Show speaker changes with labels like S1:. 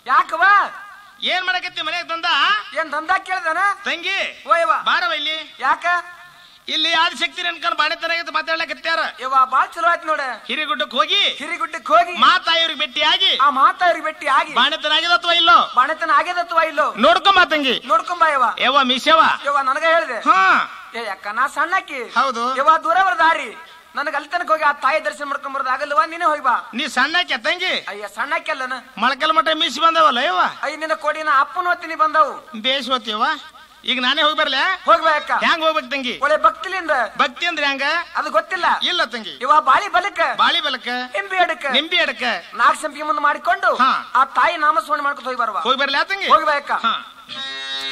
S1: ಯಾಕವ
S2: ಏನ್ ಮಾಡಕತ್ತಿ ಮನೆಯಾಗ ದಂದ
S1: ಏನ್ ದಂದ ಕೇಳ್ದಾನ
S2: ತಂಗಿ
S1: ಓಯವ
S2: ಬಾರವ ಇಲ್ಲಿ
S1: ಯಾಕ
S2: ಇಲ್ಲಿ ಆದಿಶಕ್ತಿ ಅನ್ಕೊಂಡು ಬಾಣೆತನಾಗ ಮಾತಾಡ್ಲಕತ್ಯಾರ
S1: ಯವ್ವ ಬಾಳ್ ಚಲೋ ಆಯ್ತು ನೋಡ
S2: ಹಿರಿಗುಡ್ಡಕ್ಕೆ ಹೋಗಿ
S1: ಹಿರಿಗುಡ್ಡಕ್ಕೆ ಹೋಗಿ
S2: ಮಾತಾಯಿವ್ರಿಗೆ ಭೇಟಿಯಾಗಿ
S1: ಆ ಮಾತಾವ್ರಿಗೆ ಭೇಟಿ ಆಗಿ
S2: ಬಾಣೆತನಾಗಿದೆ ಅಥವಾ ಇಲ್ಲೋ
S1: ಬಾಣೆತನ ಆಗ್ಯದತ್ವಾ ಇಲ್ಲೋ
S2: ನೋಡ್ಕೊಂಬ ತಂಗಿ
S1: ನೋಡ್ಕೊಂಬ ಯವ್ವ
S2: ಯವ್ವ ಮಿಸವ
S1: ಯವ್ವ ನನಗ ಹೇಳ್ದೆ
S2: ಹಾ
S1: ಏ ಅಕ್ಕ ನಾ ಸಣ್ಣಕ್ಕಿ
S2: ಹೌದು
S1: ಯವ್ವ ದೂರ ಬರ ದಾರಿ ನನಗ ಅಲ್ಲಿ ತನಕ ಹೋಗಿ ಆ ತಾಯಿ ದರ್ಶನ ಮಾಡ್ಕೊಂಡ್ ಬರೋದು ಆಗಲ್ವಾ ನೀನೇ ಹೋಗಿ ಬಾ
S2: ನೀ ಸಣ್ಣಕ್ಕೆ ತಂಗಿ
S1: ಅಯ್ಯ ಸಣ್ಣಕ್ಕಿ ಅಲ್ಲನ
S2: ಮೊಳಕಲ್ ಮಠ ಮೀಸಿ ಬಂದವಲ್ಲ ಯವ್ವ
S1: ಅಯ್ಯ ನಿನ್ನ ಕೋಡಿನ ಅಪ್ಪನ ಹೊತ್ತಿನಿ ಬಂದವು
S2: ಬೇಸ್ ಹೋತಿಯವ್ವ ಈಗ ನಾನೇ ಹೋಗಿ ಬರ್ಲೆ
S1: ಹೋಗ್ಬಾ ಅಕ್ಕ
S2: ಹೆಂಗ್ ಹೋಗ್ಬೇಕು ತಂಗಿ
S1: ಒಳ್ಳೆ ಭಕ್ತಿಲಿಂದ
S2: ಭಕ್ತಿ ಅಂದ್ರೆ ಹೆಂಗ
S1: ಅದು ಗೊತ್ತಿಲ್ಲ
S2: ಇಲ್ಲ ತಂಗಿ
S1: ಇವ ಬಾಳಿ ಬಲಕ
S2: ಬಾಳಿ ಬಲಕ
S1: ನಿಂಬೆ ಅಡಕ
S2: ನಿಂಬಿ ಅಡಕ
S1: ನಾಲ್ಕು ಸಂಪಿಗೆ ಮುಂದೆ ಮಾಡಿಕೊಂಡು
S2: ಹಾ.
S1: ಆ ತಾಯಿ ನಾಮಸ್ಮರಣೆ ಮಾಡ್ಕೊಂಡು ಹೋಗಿ ಬರುವ
S2: ಹೋಗಿ ಬರ್ಲೆ ತಂಗಿ
S1: ಹೋಗ್ಬಾ ಅಕ್ಕ
S2: ಹಾ